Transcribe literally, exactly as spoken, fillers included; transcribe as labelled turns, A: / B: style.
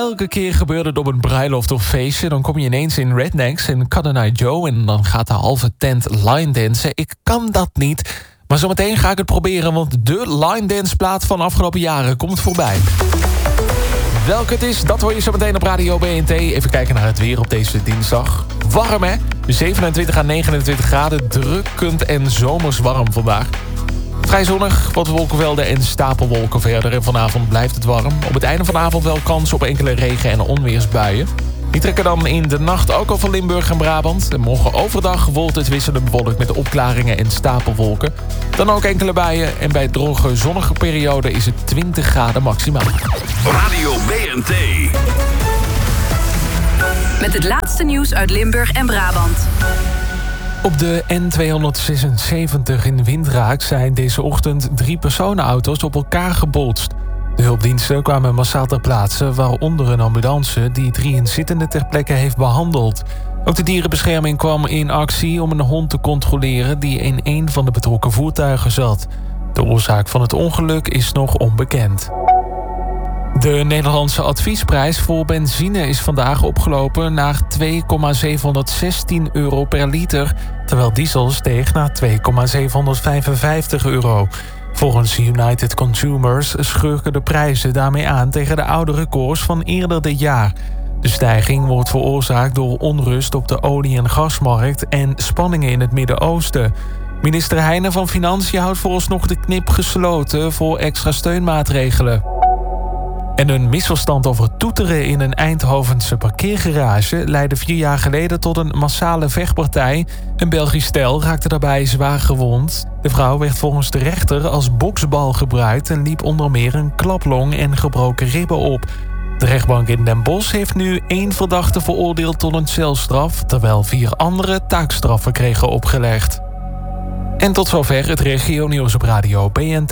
A: elke keer gebeurt het op een bruiloft of feestje. Dan kom je ineens in Rednecks en Cotton Eye Joe en dan gaat de halve tent line dansen. Ik kan dat niet, maar zometeen ga ik het proberen, want de line dance plaat van de afgelopen jaren komt voorbij. Welke het is, dat hoor je zo meteen op Radio B N T. Even kijken naar het weer op deze dinsdag. Warm hè? zevenentwintig à negenentwintig graden, drukkend en zomers warm vandaag. Vrij zonnig, wat wolkenvelden en stapelwolken verder. En vanavond blijft het warm. Op het einde van de avond wel kans op enkele regen- en onweersbuien. Die trekken dan in de nacht ook al van Limburg en Brabant. En morgen overdag wordt het wisselend bewolkt met opklaringen en stapelwolken. Dan ook enkele buien en bij droge zonnige periode is het twintig graden maximaal.
B: Radio B N T.
C: Met het laatste nieuws uit Limburg en Brabant.
A: Op de N tweehonderdzesenzeventig in Windhoek zijn deze ochtend drie personenauto's op elkaar gebotst. De hulpdiensten kwamen massaal ter plaatse, waaronder een ambulance die drie inzittenden ter plekke heeft behandeld. Ook de dierenbescherming kwam in actie om een hond te controleren die in een van de betrokken voertuigen zat. De oorzaak van het ongeluk is nog onbekend. De Nederlandse adviesprijs voor benzine is vandaag opgelopen naar twee komma zevenhonderdzestien euro per liter, terwijl diesel steeg naar twee komma zevenhonderdvijfenvijftig euro. Volgens United Consumers schurken de prijzen daarmee aan tegen de oude records van eerder dit jaar. De stijging wordt veroorzaakt door onrust op de olie- en gasmarkt en spanningen in het Midden-Oosten. Minister Heijnen van Financiën houdt vooralsnog de knip gesloten voor extra steunmaatregelen. En een misverstand over toeteren in een Eindhovense parkeergarage leidde vier jaar geleden tot een massale vechtpartij. Een Belgisch stel raakte daarbij zwaar gewond. De vrouw werd volgens de rechter als boksbal gebruikt en liep onder meer een klaplong en gebroken ribben op. De rechtbank in Den Bosch heeft nu één verdachte veroordeeld tot een celstraf, terwijl vier andere taakstraffen kregen opgelegd. En tot zover het regionieuws op Radio B N T.